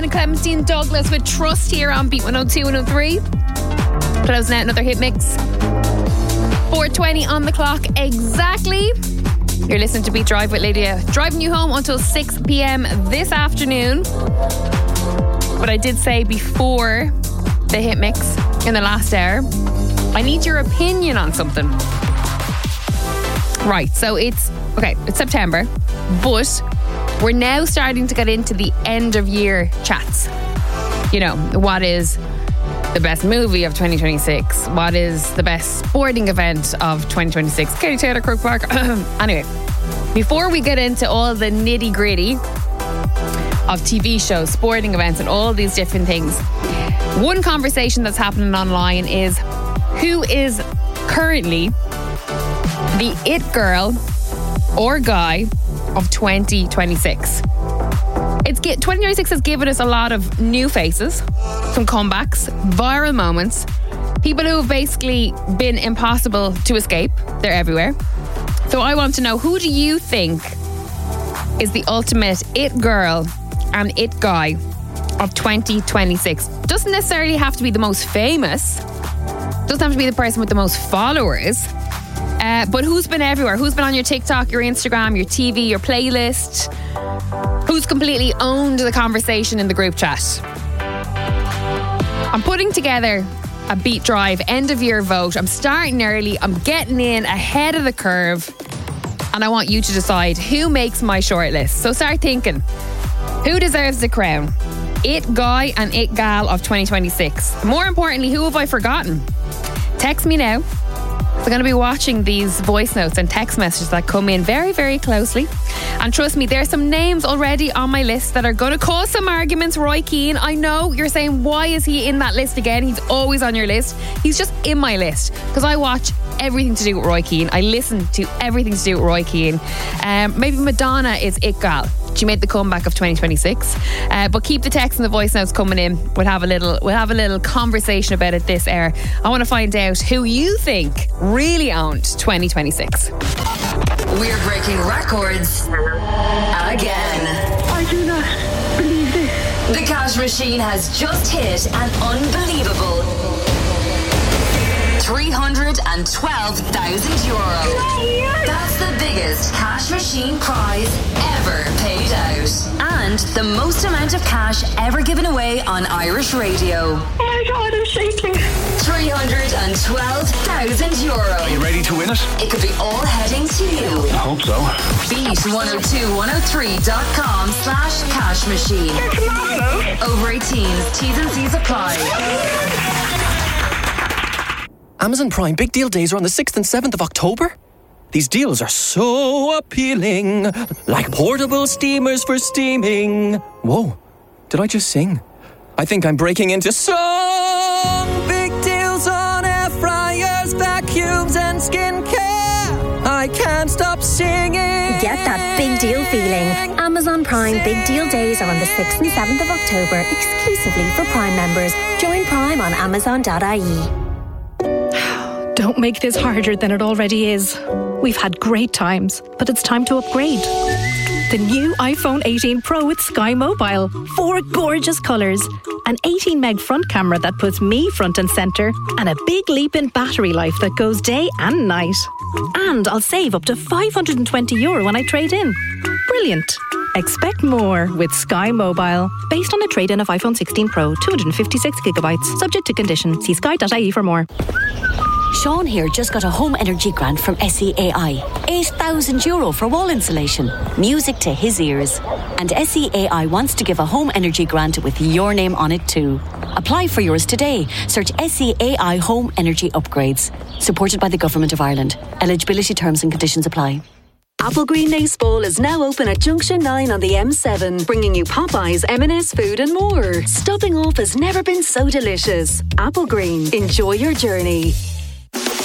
Clementine Douglas with Trust here on Beat 102 103. Closing out another hit mix. 4:20 on the clock exactly. You're listening to Beat Drive with Lydia. Driving you home until 6 p.m. this afternoon. But I did say before the hit mix in the last hour, I need your opinion on something. Right, so it's September, but we're now starting to get into the end of year chats. You know, what is the best movie of 2026? What is the best sporting event of 2026? Katie Taylor, Croke Park. Anyway, before we get into all the nitty gritty of TV shows, sporting events, and all these different things, one conversation that's happening online is who is currently the it girl or guy of 2026. 2026 has given us a lot of new faces, some comebacks, viral moments, people who have basically been impossible to escape. They're everywhere. So I want to know, who do you think is the ultimate it girl and it guy of 2026? Doesn't necessarily have to be the most famous, doesn't have to be the person with the most followers. But who's been everywhere? Who's been on your TikTok, your Instagram, your TV, your playlist? Who's completely owned the conversation in the group chat? I'm putting together a Beat Drive end of year vote. I'm starting early. I'm getting in ahead of the curve. And I want you to decide who makes my shortlist. So start thinking. Who deserves the crown? It guy and it gal of 2026. More importantly, who have I forgotten? Text me now. We're going to be watching these voice notes and text messages that come in very, very closely. And trust me, there's some names already on my list that are going to cause some arguments. Roy Keane, I know you're saying, why is he in that list again? He's always on your list. He's just in my list because I watch everything to do with Roy Keane. I listen to everything to do with Roy Keane. Maybe Madonna is it gal. She made the comeback of 2026. But keep the text and the voice notes coming in. We'll have a little conversation about it this hour. I want to find out who you think really owned 2026. We're breaking records again. I do not believe this. The cash machine has just hit an unbelievable €312,000. That's the biggest cash machine prize ever paid out. And the most amount of cash ever given away on Irish radio. Oh my God, I'm shaking. €312,000. Are you ready to win it? It could be all heading to you. I hope so. Beat102103.com/cash machine. It's massive. Over 18s, T's and C's apply. Amazon Prime Big Deal Days are on the 6th and 7th of October. These deals are so appealing, like portable steamers for steaming. Whoa, did I just sing? I think I'm breaking into song. Big deals on air fryers, vacuums and skincare. I can't stop singing. Get that big deal feeling. Amazon Prime Big Deal Days are on the 6th and 7th of October, exclusively for Prime members. Join Prime on Amazon.ie. Don't make this harder than it already is. We've had great times, but it's time to upgrade. The new iPhone 18 Pro with Sky Mobile. 4 gorgeous colours. An 18 meg front camera that puts me front and centre. And a big leap in battery life that goes day and night. And I'll save up to €520 when I trade in. Brilliant. Expect more with Sky Mobile. Based on a trade-in of iPhone 16 Pro, 256GB. Subject to condition. See sky.ie for more. Sean here just got a home energy grant from SEAI. €8,000 for wall insulation. Music to his ears. And SEAI wants to give a home energy grant with your name on it too. Apply for yours today. Search SEAI Home Energy Upgrades. Supported by the Government of Ireland. Eligibility terms and conditions apply. Applegreen Nace Bowl is now open at Junction 9 on the M7, bringing you Popeyes, M&S food and more. Stopping off has never been so delicious. Applegreen. Enjoy your journey.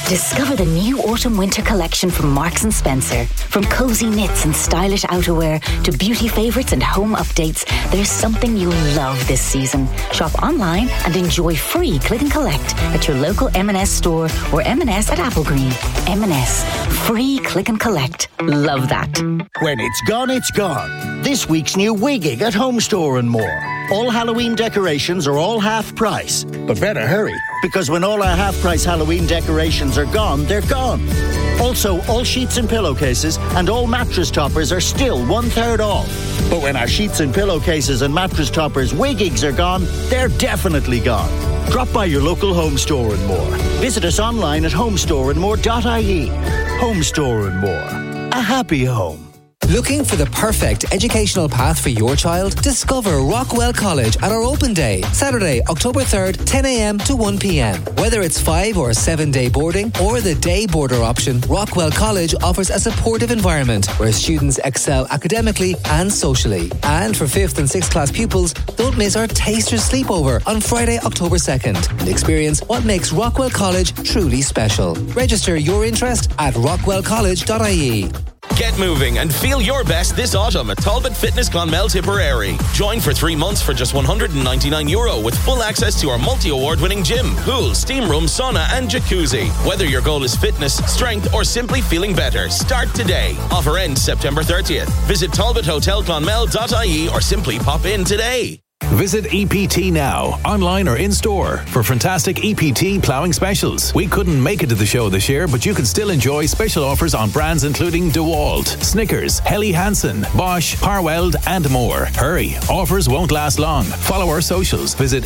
Discover the new autumn-winter collection from Marks & Spencer. From cozy knits and stylish outerwear to beauty favourites and home updates, there's something you'll love this season. Shop online and enjoy free click and collect at your local M&S store or M&S at Applegreen. M&S. Free click and collect. Love that. When it's gone, it's gone. This week's new Wigging at Home Store and More. All Halloween decorations are all half price. But better hurry, because when all our half price Halloween decorations are gone, they're gone. Also, all sheets and pillowcases and all mattress toppers are still 1/3 off. But when our sheets and pillowcases and mattress toppers Wiggings are gone, they're definitely gone. Drop by your local Home Store and More. Visit us online at homestoreandmore.ie. Home Store and More. A happy home. Looking for the perfect educational path for your child? Discover Rockwell College at our open day, Saturday, October 3rd, 10 a.m. to 1 p.m. Whether it's 5 or 7 day boarding or the day boarder option, Rockwell College offers a supportive environment where students excel academically and socially. And for 5th and 6th class pupils, don't miss our Tasters Sleepover on Friday, October 2nd and experience what makes Rockwell College truly special. Register your interest at rockwellcollege.ie. Get moving and feel your best this autumn at Talbot Fitness Clonmel Tipperary. Join for 3 months for just €199 with full access to our multi-award-winning gym, pool, steam room, sauna and jacuzzi. Whether your goal is fitness, strength or simply feeling better, start today. Offer ends September 30th. Visit talbothotelclonmel.ie or simply pop in today. Visit EPT now, online or in store, for fantastic EPT ploughing specials. We couldn't make it to the show this year, but you can still enjoy special offers on brands including DeWalt, Snickers, Helly Hansen, Bosch, Parweld and more. Hurry, offers won't last long. Follow our socials. Visit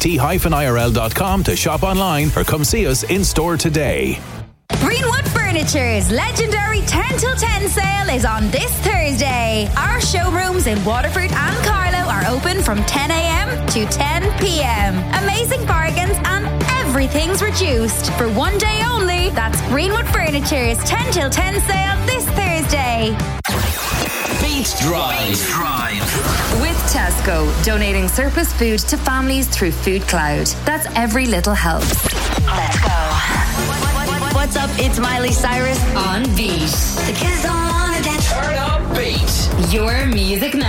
ept-irl.com to shop online or come see us in store today. Greenwood Furniture's legendary 10 till 10 sale is on this Thursday. Our showrooms in Waterford and Carlow are open from 10 a.m. to 10 p.m. Amazing bargains and everything's reduced. For one day only, that's Greenwood Furniture's 10 till 10 sale this Thursday. Beat Drive. With Tesco, donating surplus food to families through Food Cloud. That's every little helps. Let's go. What's up? It's Miley Cyrus on Beat. The kids don't want to dance. Turn up Beat. Your music